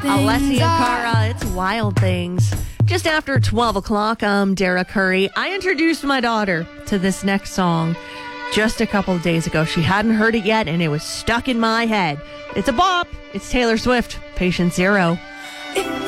Alessia Cara, it's Wild Things. Just after 12 o'clock, I'm Dara Curry. I introduced my daughter to this next song just a couple of days ago. She hadn't heard it yet, and it was stuck in my head. It's a bop. It's Taylor Swift, Patient Zero.